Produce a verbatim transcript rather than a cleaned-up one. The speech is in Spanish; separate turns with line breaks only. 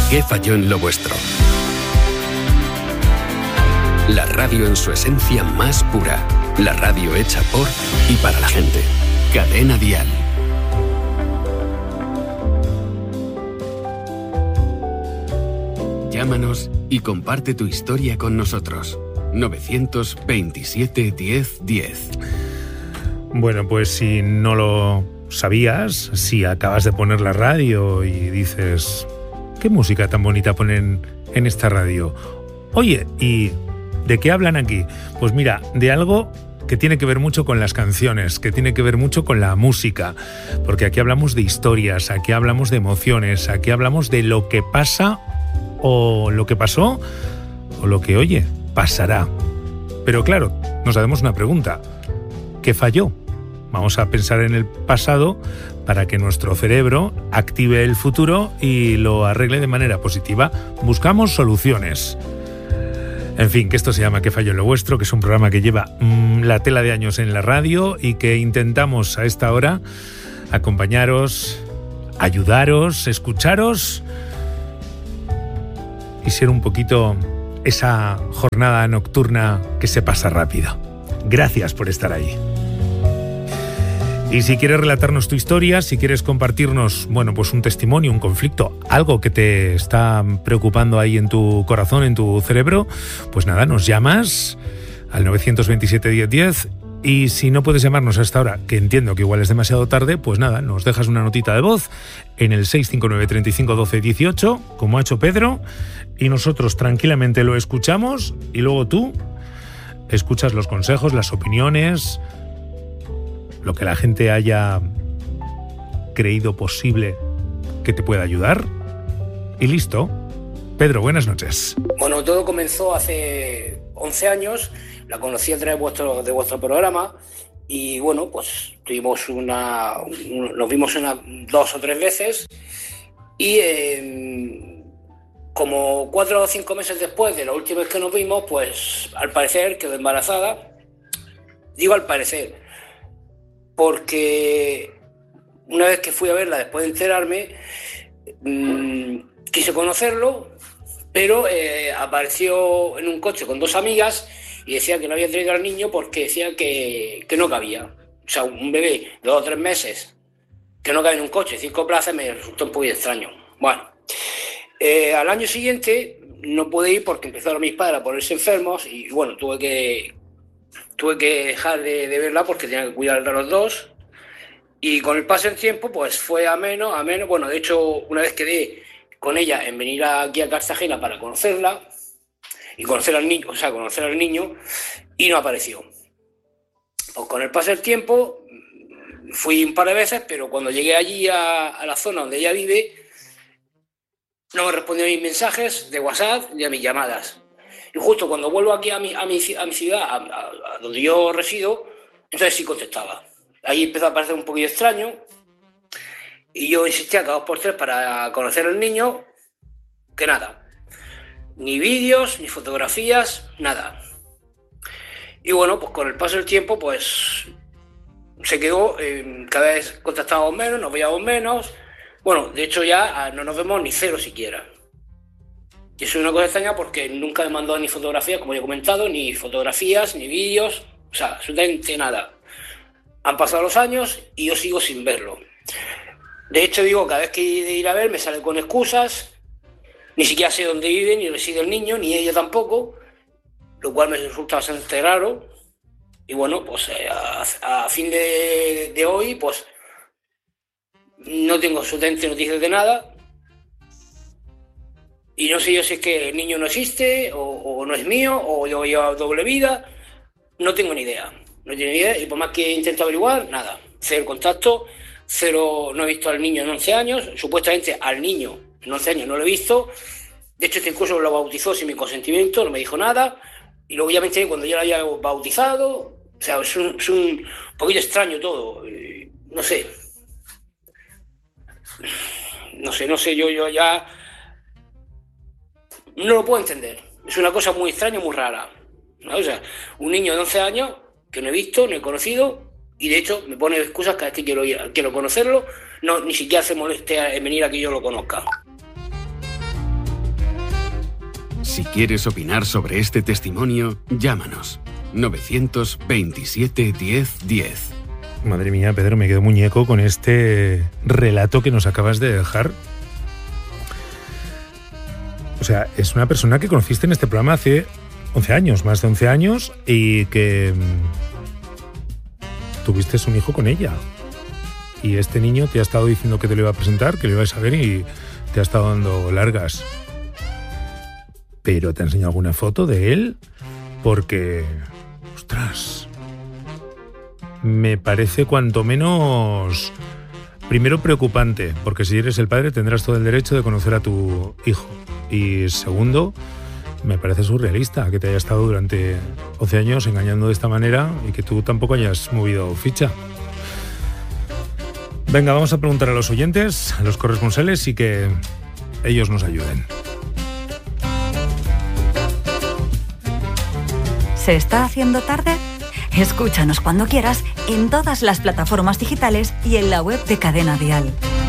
¿Qué falló en lo vuestro? La radio en su esencia más pura. La radio hecha por y para la gente. Cadena Dial. Llámanos y comparte tu historia con nosotros. novecientos veintisiete diez diez.
Bueno, pues si no lo sabías, si acabas de poner la radio y dices, ¿qué música tan bonita ponen en esta radio? Oye, ¿y de qué hablan aquí? Pues mira, de algo que tiene que ver mucho con las canciones, que tiene que ver mucho con la música, porque aquí hablamos de historias, aquí hablamos de emociones, aquí hablamos de lo que pasa o lo que pasó o lo que, oye, pasará. Pero claro, nos hacemos una pregunta. ¿Qué falló? Vamos a pensar en el pasado para que nuestro cerebro active el futuro y lo arregle de manera positiva. Buscamos soluciones. En fin, que esto se llama ¿Qué falló en lo vuestro?, que es un programa que lleva mmm, la tela de años en la radio y que intentamos a esta hora acompañaros, ayudaros, escucharos y ser un poquito esa jornada nocturna que se pasa rápido. Gracias por estar ahí. Y si quieres relatarnos tu historia, si quieres compartirnos, bueno, pues un testimonio, un conflicto, algo que te está preocupando ahí en tu corazón, en tu cerebro, pues nada, nos llamas al novecientos veintisiete diez diez y si no puedes llamarnos a esta hora, que entiendo que igual es demasiado tarde, pues nada, nos dejas una notita de voz en el seis cinco nueve, treinta y cinco, doce, dieciocho, como ha hecho Pedro, y nosotros tranquilamente lo escuchamos y luego tú escuchas los consejos, las opiniones, lo que la gente haya creído posible que te pueda ayudar. Y listo. Pedro, buenas noches.
Bueno, todo comenzó hace once años. La conocí a través de vuestro, de vuestro programa. Y bueno, pues tuvimos una... Nos vimos una, dos o tres veces. Y eh, como cuatro o cinco meses después de la última vez que nos vimos, pues al parecer quedó embarazada. Digo al parecer, porque una vez que fui a verla, después de enterarme, mmm, quise conocerlo, pero eh, apareció en un coche con dos amigas y decía que no había traído al niño porque decía que, que no cabía. O sea, un bebé de dos o tres meses que no cabe en un coche, cinco plazas, me resultó un poco extraño. Bueno, eh, al año siguiente no pude ir porque empezaron mis padres a ponerse enfermos y bueno, tuve que... Tuve que dejar de, de verla porque tenía que cuidar de los dos. Y con el paso del tiempo, pues fue a menos, a menos. Bueno, de hecho, una vez quedé con ella en venir aquí a Cartagena para conocerla y conocer al niño, o sea, conocer al niño, y no apareció. Pues con el paso del tiempo, fui un par de veces, pero cuando llegué allí a, a la zona donde ella vive, no me respondió a mis mensajes de WhatsApp ni a mis llamadas. Y justo cuando vuelvo aquí a mi, a mi, a mi ciudad, a, a, a donde yo resido, entonces sí contestaba. Ahí empezó a parecer un poquillo extraño y yo insistía cada dos por tres para conocer al niño, que nada. Ni vídeos, ni fotografías, nada. Y bueno, pues con el paso del tiempo, pues se quedó, eh, cada vez contactábamos menos, nos veíamos menos. Bueno, de hecho ya no nos vemos ni cero siquiera. Y eso es una cosa extraña porque nunca me mandó ni fotografías, como ya he comentado, ni fotografías, ni vídeos, o sea, absolutamente nada. Han pasado los años y yo sigo sin verlo. De hecho, digo, cada vez que he de ir a ver me sale con excusas, ni siquiera sé dónde vive, ni reside el niño, ni ella tampoco, lo cual me resulta bastante raro. Y bueno, pues eh, a, a fin de, de hoy, pues no tengo absolutamente noticias de nada. Y no sé yo si es que el niño no existe, o, o no es mío, o yo llevo doble vida. No tengo ni idea. No tengo ni idea. Y por más que intento averiguar, nada. Cero contacto, cero, no he visto al niño en once años. Supuestamente al niño en once años no lo he visto. De hecho, este incluso lo bautizó sin mi consentimiento, no me dijo nada. Y luego ya me enteré cuando yo lo había bautizado. O sea, es un, es un poquito extraño todo. No sé. No sé, no sé, yo, yo ya... No lo puedo entender. Es una cosa muy extraña, muy rara, ¿no? O sea, un niño de once años que no he visto, no he conocido, y de hecho me pone excusas cada vez que quiero, ir, quiero conocerlo, no, ni siquiera se moleste en venir a que yo lo conozca.
Si quieres opinar sobre este testimonio, llámanos. novecientos veintisiete diez diez.
Madre mía, Pedro, me quedo muñeco con este relato que nos acabas de dejar. O sea, es una persona que conociste en este programa hace once años, más de once años, y que mmm, tuviste un hijo con ella. Y este niño te ha estado diciendo que te lo iba a presentar, que lo ibas a ver, y te ha estado dando largas. Pero te ha enseñado alguna foto de él, porque, ostras, me parece cuanto menos, primero, preocupante, porque si eres el padre tendrás todo el derecho de conocer a tu hijo. Y segundo, me parece surrealista que te haya estado durante once años engañando de esta manera y que tú tampoco hayas movido ficha. Venga, vamos a preguntar a los oyentes, a los corresponsales, y que ellos nos ayuden.
¿Se está haciendo tarde? Escúchanos cuando quieras en todas las plataformas digitales y en la web de Cadena Dial.